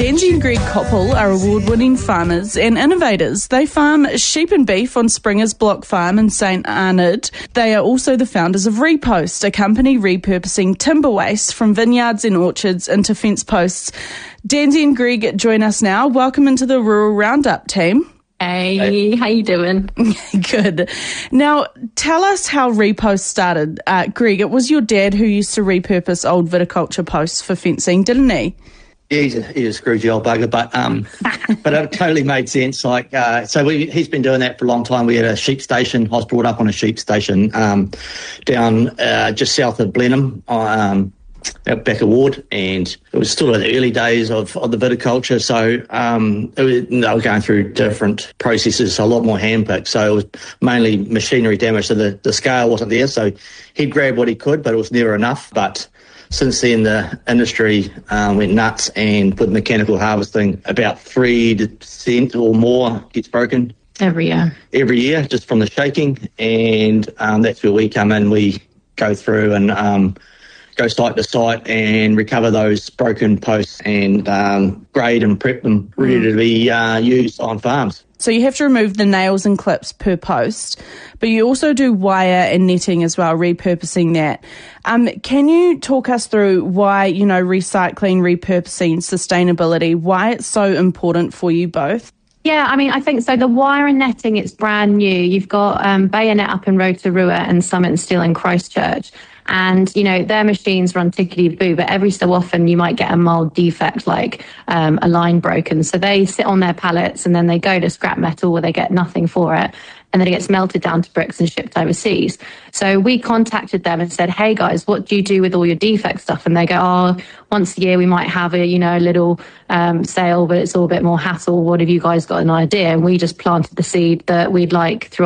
Danzy and Greg Koppel are award-winning farmers and innovators. They farm sheep and beef on Springer's Block Farm in St Arnaud. They are also the founders of Repost, a company repurposing timber waste from vineyards and orchards into fence posts. Danzy and Greg join us now. Welcome into the Rural Roundup team. Hey, how you doing? Good. Now, tell us how Repost started. Greg, it was your dad who used to repurpose old viticulture posts for fencing, didn't he? Yeah, he's a scroogey old bugger, but it totally made sense. He's been doing that for a long time. We had a sheep station. I was brought up on a sheep station down just south of Blenheim, out back of Ward, and it was still in the early days of the viticulture. So they were going through different processes, so a lot more hand-picked. So it was mainly machinery damage, so the scale wasn't there. So he'd grab what he could, but it was never enough. But since then, the industry went nuts, and with mechanical harvesting, about 3% or more gets broken. Every year, just from the shaking, and that's where we come in. We go through and go site to site and recover those broken posts and grade and prep them ready to be used on farms. So you have to remove the nails and clips per post, but you also do wire and netting as well, repurposing that. Can you talk us through why, recycling, repurposing, sustainability, why it's so important for you both? Yeah, I think so. The wire and netting, it's brand new. You've got Bayonet up in Rotorua and Summit and Steel in Christchurch. And, their machines run tickety-boo, but every so often you might get a mild defect like a line broken. So they sit on their pallets and then they go to scrap metal where they get nothing for it. And then it gets melted down to bricks and shipped overseas. So we contacted them and said, hey guys, what do you do with all your defect stuff? And they go, once a year we might have a little sale, but it's all a bit more hassle. What have you guys got an idea? And we just planted the seed that we'd like through